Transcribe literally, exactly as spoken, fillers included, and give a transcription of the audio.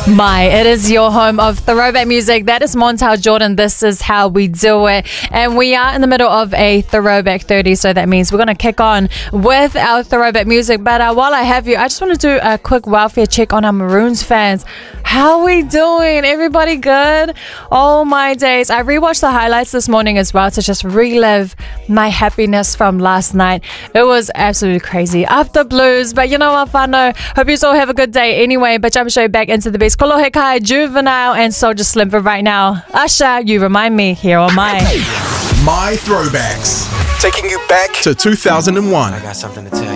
My, it is your home of throwback music. That is Montel Jordan. This is how we do it. And we are in the middle of a throwback thirty, so that means we're going to kick on with our throwback music. But uh, while I have you, I just want to do a quick welfare check on our Maroons fans. How we doing? Everybody good? Oh my days. I rewatched the highlights this morning as well to just relive my happiness from last night. It was absolutely crazy. Up the blues. But you know what, whānau? Hope you all have a good day anyway. But jump straight back into the best. Kolohe Kai, Juvenile, and Soulja Slim for right now. Usher, you remind me here on my My Throwbacks, taking you back to two thousand one. I got something to tell you.